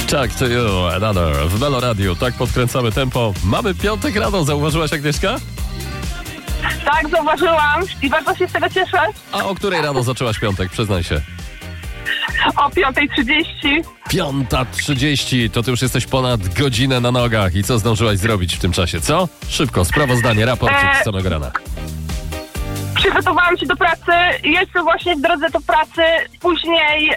Talk to you, another. W Melo Radio, tak podkręcamy tempo. Mamy piątek rano, zauważyłaś, Agnieszka? Tak, zauważyłam i bardzo się z tego cieszę. A o której rano zaczęłaś piątek, przyznaj się? O 5:30. 5:30, to ty już jesteś ponad godzinę na nogach. I co zdążyłaś zrobić w tym czasie, co? Szybko, sprawozdanie, raporcik z samego rana. Przygotowałam się do pracy, jestem właśnie w drodze do pracy. Później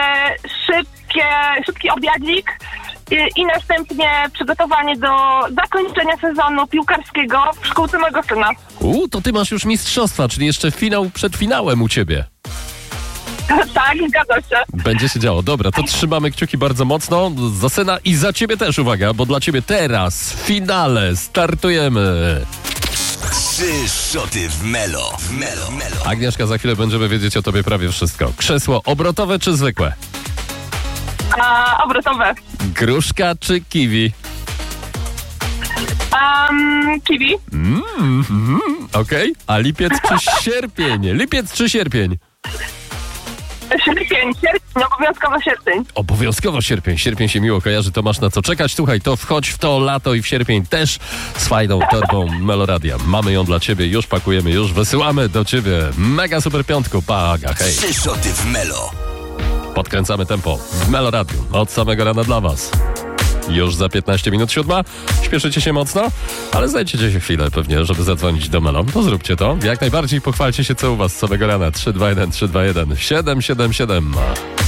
szybki obiadzik i następnie przygotowanie do zakończenia sezonu piłkarskiego w szkółce mojego syna. To ty masz już mistrzostwa, czyli jeszcze finał przed finałem u ciebie. Tak, zgadza się. Będzie się działo. Dobra, to trzymamy kciuki bardzo mocno za syna i za ciebie też, uwaga, bo dla ciebie teraz w finale startujemy. 3 szoty w Melo. Agnieszka, za chwilę będziemy wiedzieć o tobie prawie wszystko. Krzesło obrotowe czy zwykłe? Obrotowe. Gruszka czy kiwi? Kiwi. Okej. A lipiec czy sierpień? Lipiec czy sierpień? Sierpień, obowiązkowo sierpień. Obowiązkowo sierpień. Sierpień się miło kojarzy, to masz na co czekać. Słuchaj, to wchodź w to lato i w sierpień też z fajną torbą Meloradia. Mamy ją dla ciebie, już pakujemy, już wysyłamy do ciebie. Mega super piątku, paga, hej. 3 szoty w Melo. Podkręcamy tempo w Meloradiu od samego rana dla was. Już za 15 minut 7. Śpieszycie się mocno, ale znajdziecie się chwilę pewnie, żeby zadzwonić do Melo. To zróbcie to. Jak najbardziej pochwalcie się, co u was z samego rana. 321 321 777.